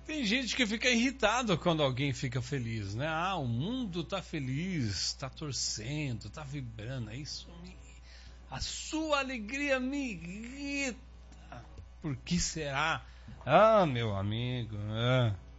Tem gente que fica irritado quando alguém fica feliz, né? Ah, o mundo tá feliz, tá torcendo, tá vibrando. A sua alegria me irrita. Por que será? Ah, meu amigo.